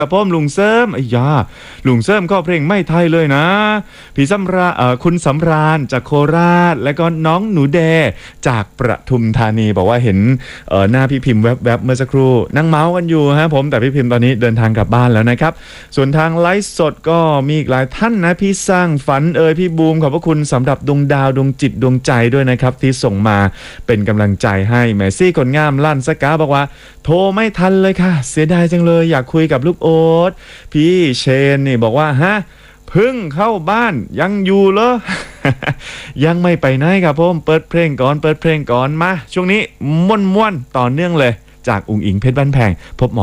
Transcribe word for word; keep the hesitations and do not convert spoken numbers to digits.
กับพ่อมลุงเสริมไอ้ยาลุงเสริมก็เพลงไม่ไทยเลยนะพี่สำราญเอ่อคุณสำราญจากโคราชและก็น้องหนูแดจากประทุมธานีบอกว่าเห็นเอ่อหน้าพี่พิมพ์แวบๆเมื่อสักครู่นั่งเมาส์กันอยู่ฮะผมแต่พี่พิมพ์ตอนนี้เดินทางกลับบ้านแล้วนะครับส่วนทางไลฟ์สดก็มีอีกหลายท่านนะพี่สร้างฝันเอ่ยพี่บูมขอบพระคุณสำหรับดวงดาวดวงจิตดวงใจด้วยนะครับที่ส่งมาเป็นกำลังใจให้แมซี่คนงามลั่นสกาบอกว่าโทรไม่ทันเลยค่ะเสียดายจังเลยอยากคุยกับลูกโอ๊ตพี่เชนนี่บอกว่าฮะเพิ่งเข้าบ้านยังอยู่เหรอ ยังไม่ไปไหนครับผมเปิดเพลงก่อนเปิดเพลงก่อนมาช่วงนี้ม่วนๆต่อเนื่องเลยจากอุ๋งอิงเพชรบ้านแพงพบหมอ